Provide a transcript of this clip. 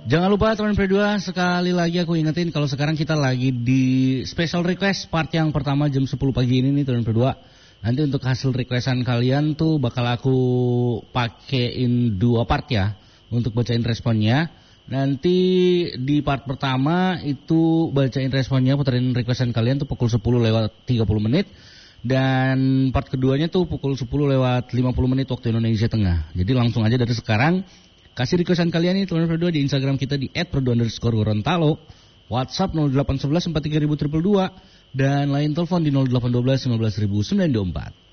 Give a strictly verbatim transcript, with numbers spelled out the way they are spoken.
Jangan lupa teman P dua, sekali lagi aku ingetin kalau sekarang kita lagi di special request part yang pertama jam sepuluh pagi ini nih teman P dua. Nanti untuk hasil requestan kalian tuh bakal aku pakein dua part ya untuk bacain responnya. Nanti di part pertama itu bacain responnya, puterin requestan kalian tuh pukul sepuluh lewat tiga puluh menit. Dan part keduanya tuh pukul sepuluh lewat lima puluh menit waktu Indonesia Tengah. Jadi langsung aja dari sekarang kasih requestan kalian nih teman berdua di Instagram kita di et perdu underscore gorontalo, WhatsApp nol delapan satu satu empat tiga nol nol nol nol dua dan lain telepon di nol delapan satu dua sembilan belas sembilan dua empat.